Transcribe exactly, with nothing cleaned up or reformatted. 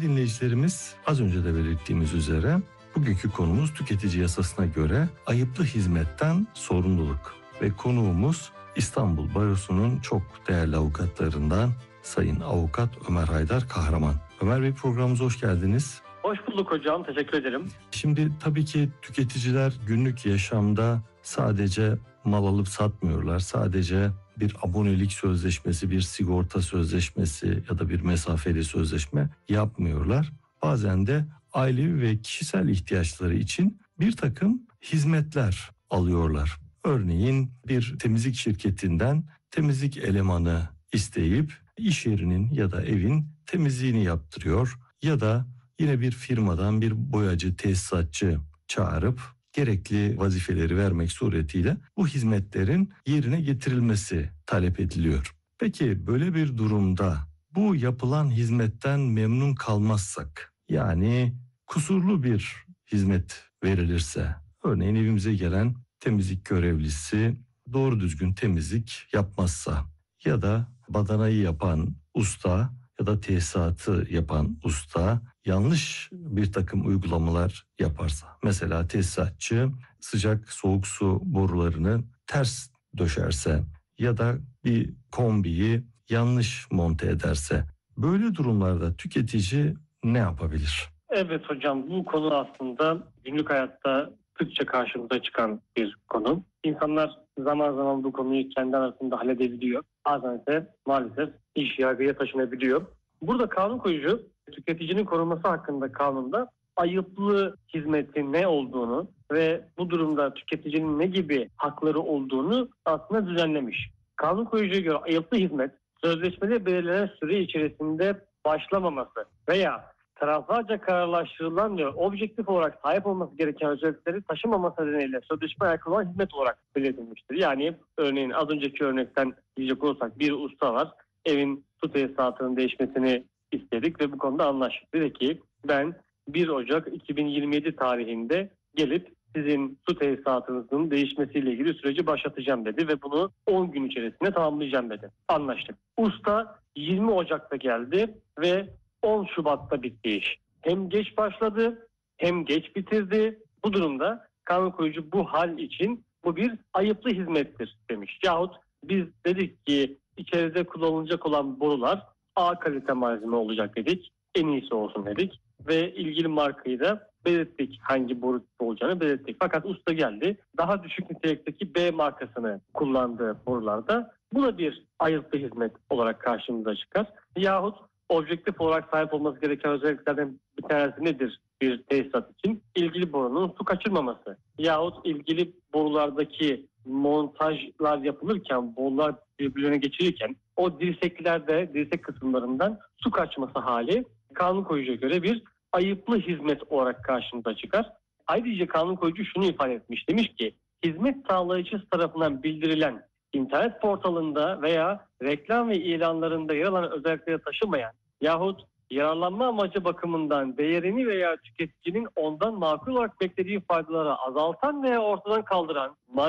dinleyicilerimiz, az önce de belirttiğimiz üzere bugünkü konumuz tüketici yasasına göre ayıplı hizmetten sorumluluk ve konuğumuz İstanbul Barosu'nun çok değerli avukatlarından Sayın Avukat Ömer Haydar Kahraman. Ömer Bey, programımıza hoş geldiniz. Hoş bulduk hocam, teşekkür ederim. Şimdi tabii ki tüketiciler günlük yaşamda sadece mal alıp satmıyorlar. Sadece bir abonelik sözleşmesi, bir sigorta sözleşmesi ya da bir mesafeli sözleşme yapmıyorlar. Bazen de ailevi ve kişisel ihtiyaçları için bir takım hizmetler alıyorlar. Örneğin bir temizlik şirketinden temizlik elemanı isteyip iş yerinin ya da evin temizliğini yaptırıyor ya da yine bir firmadan bir boyacı, tesisatçı çağırıp gerekli vazifeleri vermek suretiyle bu hizmetlerin yerine getirilmesi talep ediliyor. Peki böyle bir durumda bu yapılan hizmetten memnun kalmazsak, yani kusurlu bir hizmet verilirse, örneğin evimize gelen temizlik görevlisi doğru düzgün temizlik yapmazsa ya da badanayı yapan usta ya da tesisatı yapan usta yanlış bir takım uygulamalar yaparsa, mesela tesisatçı sıcak soğuk su borularını ters döşerse ya da bir kombiyi yanlış monte ederse, böyle durumlarda tüketici ne yapabilir? Evet hocam, bu konu aslında günlük hayatta sıkça karşımıza çıkan bir konu. İnsanlar zaman zaman bu konuyu kendi arasında halledebiliyor. Bazen ise maalesef iş yargıya taşınabiliyor. Burada kanun koyucu tüketicinin korunması hakkında kanunda ayıplı hizmetin ne olduğunu ve bu durumda tüketicinin ne gibi hakları olduğunu aslında düzenlemiş. Kanun koyucuya göre ayıplı hizmet, sözleşmede belirlenen süre içerisinde başlamaması veya taraflarca kararlaştırılan ve objektif olarak sahip olması gereken özellikleri taşımaması nedeniyle sözleşme aykırı olan hizmet olarak belirtilmiştir. Yani örneğin az önceki örnekten diyecek olursak, bir usta var, evin su tesisatının değişmesini istedik ve bu konuda anlaştık. Dedi ki ben bir Ocak iki bin yirmi yedi tarihinde gelip sizin su tesisatınızın değişmesiyle ilgili süreci başlatacağım dedi ve bunu on gün içerisinde tamamlayacağım dedi. Anlaştık. Usta yirmi Ocak'ta geldi ve on Şubat'ta bitti iş. Hem geç başladı hem geç bitirdi. Bu durumda kanun koyucu bu hal için bu bir ayıplı hizmettir demiş. Yahut biz dedik ki içeride kullanılacak olan borular A kalite malzeme olacak dedik. En iyisi olsun dedik ve ilgili markayı da belirttik, hangi boru olacağını belirttik. Fakat usta geldi, daha düşük nitelikteki B markasını kullandığı borularda, bu da bir ayıplı hizmet olarak karşımıza çıkar. Yahut objektif olarak sahip olması gereken özelliklerden bir tanesi nedir bir tesisat için? İlgili borunun su kaçırmaması. Yahut ilgili borulardaki montajlar yapılırken, borular birbirlerine geçirirken o dirseklerde, dirsek kısımlarından su kaçması hali kanun koyucuya göre bir ayıplı hizmet olarak karşımıza çıkar. Ayrıca kanun koyucu şunu ifade etmiş. Demiş ki hizmet sağlayıcısı tarafından bildirilen internet portalında veya reklam ve ilanlarında yer alan özellikleri taşımayan yahut yararlanma amacı bakımından değerini veya tüketicinin ondan makul olarak beklediği faydaları azaltan veya ortadan kaldıran